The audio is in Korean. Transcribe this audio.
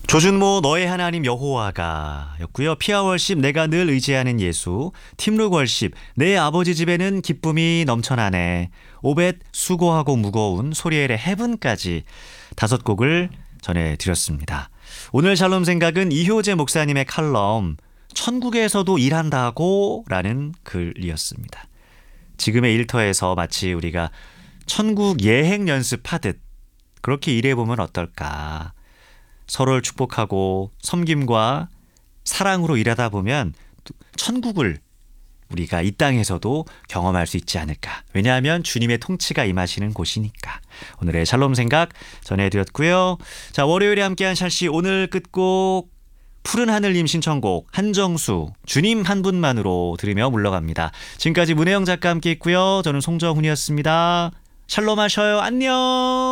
조준모 너의 하나님 여호와가 였고요. 피아월십 내가 늘 의지하는 예수, 팀룩 월십 내 아버지 집에는 기쁨이 넘쳐나네, 오벳 수고하고 무거운 소리엘의 헤븐까지 5곡을 전해드렸습니다. 오늘 샬롬 생각은 이효재 목사님의 칼럼 천국에서도 일한다고 라는 글이었습니다. 지금의 일터에서 마치 우리가 천국 예행 연습하듯 그렇게 일해보면 어떨까. 서로를 축복하고 섬김과 사랑으로 일하다 보면 천국을 우리가 이 땅에서도 경험할 수 있지 않을까. 왜냐하면 주님의 통치가 임하시는 곳이니까. 오늘의 샬롬 생각 전해드렸고요. 자, 월요일에 함께한 샬시 오늘 끝곡 푸른 하늘님 신청곡 한정수 주님 한 분만으로 들으며 물러갑니다. 지금까지 문혜영 작가 함께 했고요. 저는 송정훈이었습니다. 샬롬 하셔요. 안녕.